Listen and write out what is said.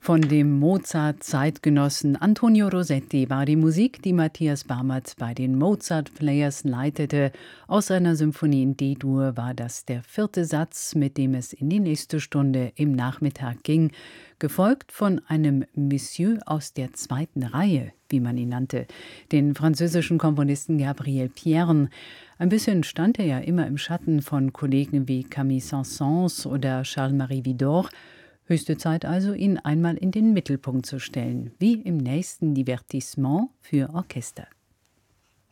Von dem Mozart-Zeitgenossen Antonio Rosetti war die Musik, die Matthias Barmert bei den Mozart Players leitete. Aus seiner Symphonie in D-Dur war das der 4. Satz, mit dem es in die nächste Stunde im Nachmittag ging, gefolgt von einem Monsieur aus der 2. Reihe, wie man ihn nannte, den französischen Komponisten Gabriel Pierne. Ein bisschen stand er ja immer im Schatten von Kollegen wie Camille Saint-Saëns oder Charles-Marie Widor. Höchste Zeit also, ihn einmal in den Mittelpunkt zu stellen, wie im nächsten Divertissement für Orchester.